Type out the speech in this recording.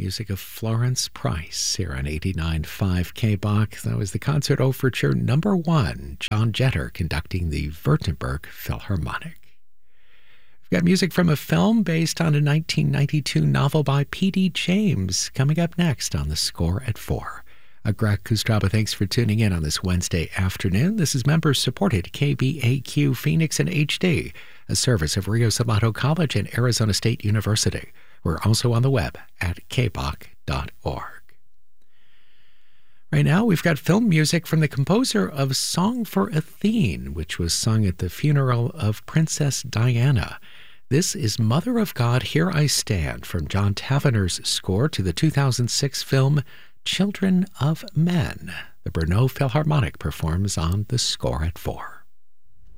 Music of Florence Price here on 89.5 KBOK. That was the Concert Overture number 1, John Jetter conducting the Württemberg Philharmonic. We've got music from a film based on a 1992 novel by P.D. James coming up next on The Score at 4. Greg Kustraba, thanks for tuning in on this Wednesday afternoon. This is members-supported KBAQ Phoenix and HD, a service of Rio Salado College and Arizona State University. We're also on the web at kbok.org. Right now, we've got film music from the composer of Song for Athene, which was sung at the funeral of Princess Diana. This is Mother of God, Here I Stand, from John Tavener's score to the 2006 film Children of Men. The Brno Philharmonic performs on The Score at 4.